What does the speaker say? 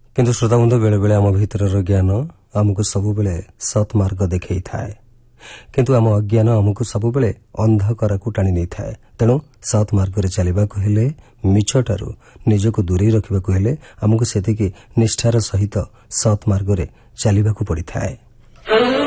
କିନ୍ତୁ ଶ୍ରୋତାବନ୍ଧୁ ବେଳେବେଳେ ଆମ ଭିତରର ଜ୍ଞାନ ଆମକୁ ସବୁବେଳେ ସତ୍ ମାର୍ଗ ଦେଖାଇଥାଏ, କିନ୍ତୁ ଆମ ଅଜ୍ଞାନ ଆମକୁ ସବୁବେଳେ ଅନ୍ଧକାରକୁ ଟାଣି ନେଇଥାଏ। ତେଣୁ ସତ୍ ମାର୍ଗରେ ଚାଲିବାକୁ ହେଲେ, ମିଛଠାରୁ ନିଜକୁ ଦୂରେଇ ରଖିବାକୁ ହେଲେ ଆମକୁ ସେତିକି ନିଷ୍ଠାର ସହିତ ସତ୍ ମାର୍ଗରେ ଚାଲିବାକୁ ପଡ଼ିଥାଏ।